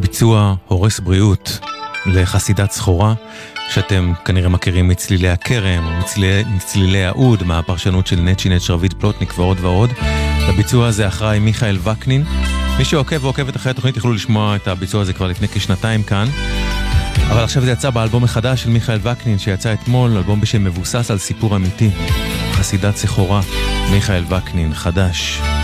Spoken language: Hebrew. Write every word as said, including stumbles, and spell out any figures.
ביצוע הורס בריאות לחסידת סחורה, שאתם כנראה מכירים מצלילי הכרם או מצלילי, מצלילי העוד, מהפרשנות של נצ'י נט שרביט פלוטניק ועוד ועוד. לביצוע הזה אחראי מיכאל וקנין. מי שעוקב ועוקבת אחרי התוכנית יוכלו לשמוע את הביצוע הזה כבר לפני כשנתיים כאן, אבל עכשיו זה יצא באלבום החדש של מיכאל וקנין שיצא אתמול, אלבום בשם מבוסס על סיפור אמיתי, חסידת סחורה, מיכאל וקנין חדש.